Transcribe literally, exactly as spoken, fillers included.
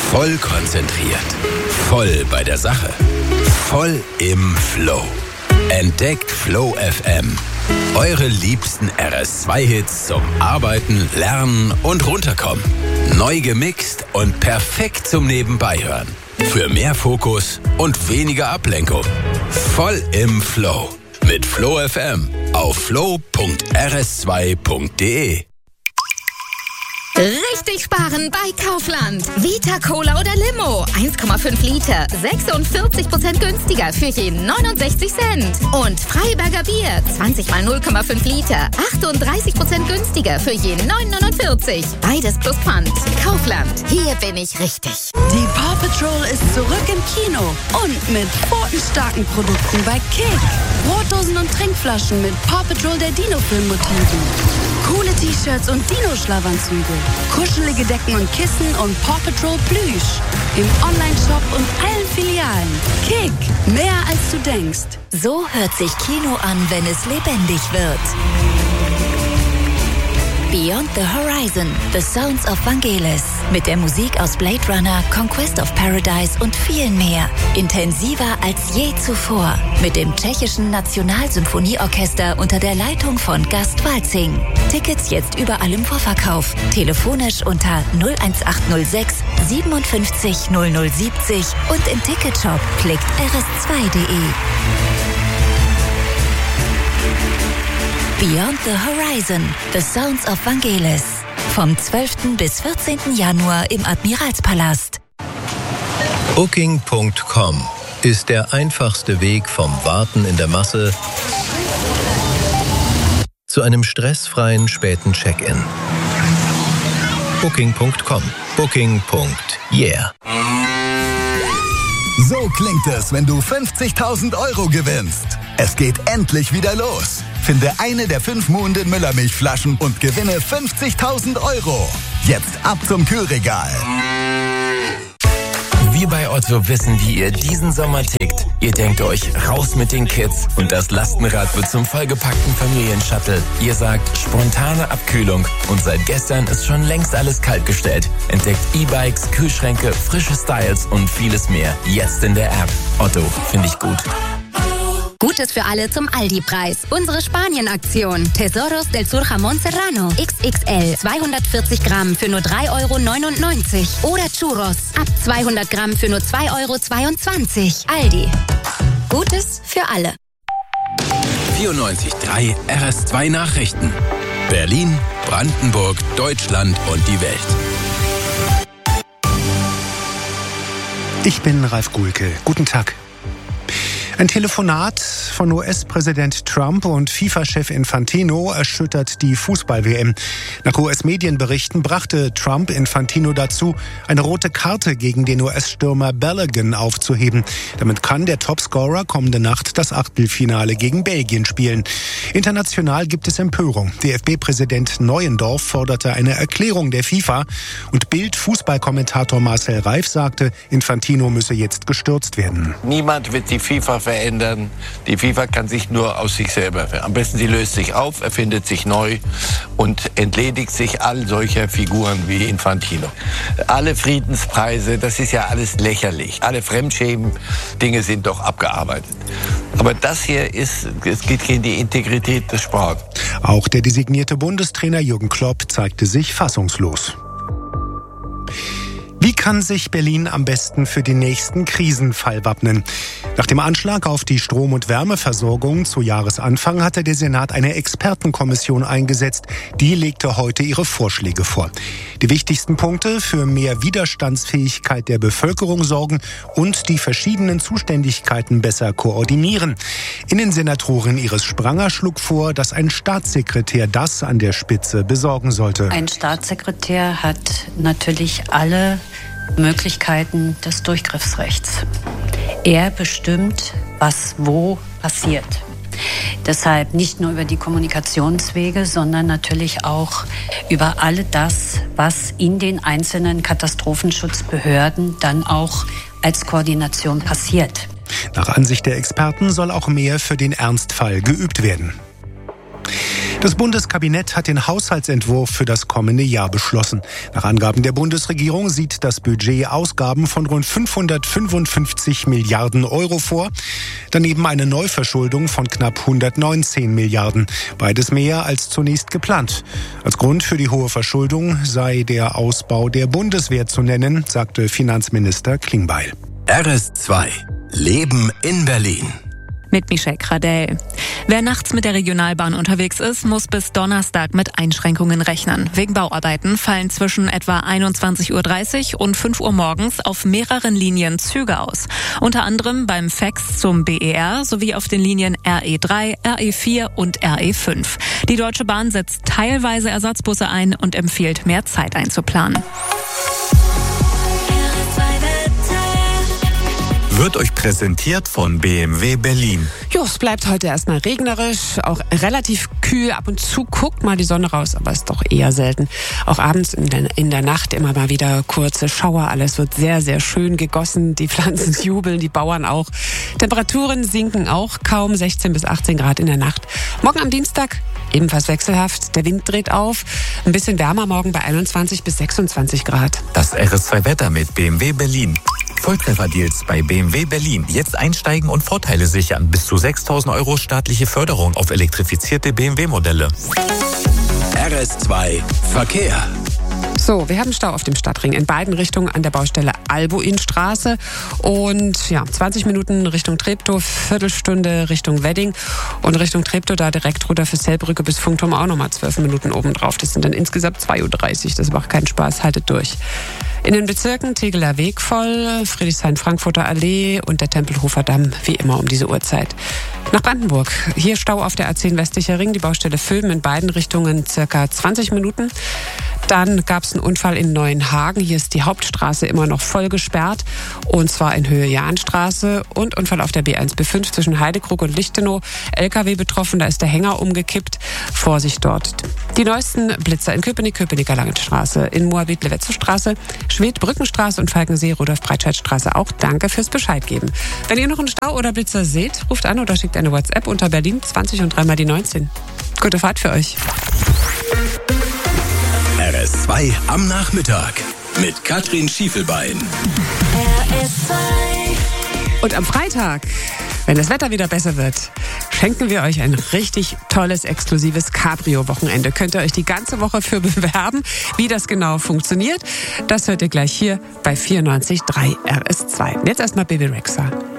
Voll konzentriert. Voll bei der Sache. Voll im Flow. Entdeckt Flow F M. Eure liebsten R S zwei Hits zum Arbeiten, Lernen und Runterkommen. Neu gemixt und perfekt zum Nebenbeihören. Für mehr Fokus und weniger Ablenkung. Voll im Flow. Mit Flow F M auf flow punkt r s zwei punkt d e. Richtig sparen bei Kaufland. Vita Cola oder Limo. eins Komma fünf Liter. sechsundvierzig Prozent günstiger für je neunundsechzig Cent. Und Freiberger Bier. zwanzig mal null Komma fünf Liter. achtunddreißig Prozent günstiger für je neun neunundvierzig. Beides plus Pfand. Kaufland. Hier bin ich richtig. Die Paw Patrol ist zurück im Kino. Und mit quotenstarken Produkten bei Kick. Brotdosen und Trinkflaschen mit Paw Patrol der Dino-Film-Motiven. Coole T-Shirts und Dino-Schlafanzüge. Kuschelige Decken und Kissen und Paw Patrol Plüsch. Im Online-Shop und allen Filialen. Kick, mehr als du denkst. So hört sich Kino an, wenn es lebendig wird. Beyond the Horizon, The Sounds of Vangelis. Mit der Musik aus Blade Runner, Conquest of Paradise und viel mehr. Intensiver als je zuvor. Mit dem tschechischen Nationalsymphonieorchester unter der Leitung von Gast Walzing. Tickets jetzt überall im Vorverkauf. Telefonisch unter null eins acht null sechs siebenundfünfzig null null siebzig und im Ticketshop klickt r s zwei punkt d e. Beyond the Horizon, The Sounds of Vangelis. Vom zwölften bis vierzehnten Januar im Admiralspalast. Booking Punkt com ist der einfachste Weg vom Warten in der Masse zu einem stressfreien späten Check-in. Booking Punkt com. Booking. Yeah. So klingt es, wenn du fünfzigtausend Euro gewinnst. Es geht endlich wieder los. Finde eine der fünf Muhnden Müllermilchflaschen und gewinne fünfzigtausend Euro. Jetzt ab zum Kühlregal. Wir bei Otto wissen, wie ihr diesen Sommer tickt. Ihr denkt euch, raus mit den Kids und das Lastenrad wird zum vollgepackten Familienshuttle. Ihr sagt, spontane Abkühlung und seit gestern ist schon längst alles kaltgestellt. Entdeckt E-Bikes, Kühlschränke, frische Styles und vieles mehr. Jetzt in der App. Otto, finde ich gut. Gutes für alle zum Aldi-Preis. Unsere Spanien-Aktion. Tesoros del Sur Jamón Serrano. X X L. zweihundertvierzig Gramm für nur drei Euro neunundneunzig. Oder Churros. Ab zweihundert Gramm für nur zwei Euro zweiundzwanzig. Aldi. Gutes für alle. vierundneunzig Komma drei R S zwei Nachrichten. Berlin, Brandenburg, Deutschland und die Welt. Ich bin Ralf Gulke. Guten Tag. Ein Telefonat von U S-Präsident Trump und FIFA-Chef Infantino erschüttert die Fußball-W M. Nach U S-Medienberichten brachte Trump Infantino dazu, eine rote Karte gegen den U S-Stürmer Balogun aufzuheben. Damit kann der Topscorer kommende Nacht das Achtelfinale gegen Belgien spielen. International gibt es Empörung. D F B-Präsident Neuendorf forderte eine Erklärung der FIFA und Bild-Fußballkommentator Marcel Reif sagte, Infantino müsse jetzt gestürzt werden. Niemand wird die FIFA verändern. Die FIFA kann sich nur aus sich selber verändern. Am besten, sie löst sich auf, erfindet sich neu und entledigt sich all solcher Figuren wie Infantino. Alle Friedenspreise, das ist ja alles lächerlich. Alle Fremdschämen-Dinge sind doch abgearbeitet. Aber das hier ist, es geht gegen die Integrität des Sports. Auch der designierte Bundestrainer Jürgen Klopp zeigte sich fassungslos. Wie kann sich Berlin am besten für den nächsten Krisenfall wappnen? Nach dem Anschlag auf die Strom- und Wärmeversorgung zu Jahresanfang hatte der Senat eine Expertenkommission eingesetzt. Die legte heute ihre Vorschläge vor. Die wichtigsten Punkte: für mehr Widerstandsfähigkeit der Bevölkerung sorgen und die verschiedenen Zuständigkeiten besser koordinieren. Innensenatorin Iris Spranger schlug vor, dass ein Staatssekretär das an der Spitze besorgen sollte. Ein Staatssekretär hat natürlich alle Möglichkeiten des Durchgriffsrechts. Er bestimmt, was wo passiert. Deshalb nicht nur über die Kommunikationswege, sondern natürlich auch über all das, was in den einzelnen Katastrophenschutzbehörden dann auch als Koordination passiert. Nach Ansicht der Experten soll auch mehr für den Ernstfall geübt werden. Das Bundeskabinett hat den Haushaltsentwurf für das kommende Jahr beschlossen. Nach Angaben der Bundesregierung sieht das Budget Ausgaben von rund fünfhundertfünfundfünfzig Milliarden Euro vor. Daneben eine Neuverschuldung von knapp hundertneunzehn Milliarden. Beides mehr als zunächst geplant. Als Grund für die hohe Verschuldung sei der Ausbau der Bundeswehr zu nennen, sagte Finanzminister Klingbeil. R S zwei. Leben in Berlin. Mit Michelle Gradell. Wer nachts mit der Regionalbahn unterwegs ist, muss bis Donnerstag mit Einschränkungen rechnen. Wegen Bauarbeiten fallen zwischen etwa einundzwanzig Uhr dreißig und fünf Uhr morgens auf mehreren Linien Züge aus. Unter anderem beim F E X zum B E R sowie auf den Linien R E drei, R E vier und R E fünf. Die Deutsche Bahn setzt teilweise Ersatzbusse ein und empfiehlt, mehr Zeit einzuplanen. Wird euch präsentiert von B M W Berlin. Jo, es bleibt heute erstmal regnerisch, auch relativ kühl. Ab und zu guckt mal die Sonne raus, aber ist doch eher selten. Auch abends in der, in der Nacht immer mal wieder kurze Schauer. Alles wird sehr, sehr schön gegossen. Die Pflanzen jubeln, die Bauern auch. Temperaturen sinken auch kaum, sechzehn bis achtzehn Grad in der Nacht. Morgen am Dienstag ebenfalls wechselhaft. Der Wind dreht auf. Ein bisschen wärmer morgen bei einundzwanzig bis sechsundzwanzig Grad. Das R S zwei Wetter mit B M W Berlin. Volltrefferdeals bei B M W Berlin. Jetzt einsteigen und Vorteile sichern. Bis zu sechstausend Euro staatliche Förderung auf elektrifizierte B M W-Modelle. R S zwei Verkehr. So, wir haben Stau auf dem Stadtring in beiden Richtungen an der Baustelle Albuinstraße und ja, zwanzig Minuten Richtung Treptow, Viertelstunde Richtung Wedding und Richtung Treptow da direkt runter für Sellbrücke bis Funkturm auch nochmal zwölf Minuten obendrauf. Das sind dann insgesamt zwei Uhr dreißig. Das macht keinen Spaß, haltet durch. In den Bezirken Tegeler Weg voll, Friedrichshain-Frankfurter Allee und der Tempelhofer Damm, wie immer um diese Uhrzeit. Nach Brandenburg. Hier Stau auf der A zehn westlicher Ring, die Baustelle Vülmen in beiden Richtungen circa zwanzig Minuten. Dann gab es einen Unfall in Neuenhagen. Hier ist die Hauptstraße immer noch voll gesperrt. Und zwar in Höhe Jahnstraße. Und Unfall auf der B eins B fünf zwischen Heidekrug und Lichtenau. L K W betroffen, da ist der Hänger umgekippt. Vorsicht dort. Die neuesten Blitzer in Köpenick, Köpenicker Langenstraße, in Moabit, Levetzestraße, Schwedt, Brückenstraße und Falkensee, Rudolf-Breitscheid-Straße auch. Danke fürs Bescheid geben. Wenn ihr noch einen Stau oder Blitzer seht, ruft an oder schickt eine WhatsApp unter Berlin zwanzig und dreimal die neunzehn. Gute Fahrt für euch. R S zwei am Nachmittag mit Katrin Schiefelbein. R S zwei. Und am Freitag, wenn das Wetter wieder besser wird, schenken wir euch ein richtig tolles, exklusives Cabrio-Wochenende. Könnt ihr euch die ganze Woche für bewerben. Wie das genau funktioniert, das hört ihr gleich hier bei vierundneunzig Komma drei R S zwei. Jetzt erstmal Baby Rexha.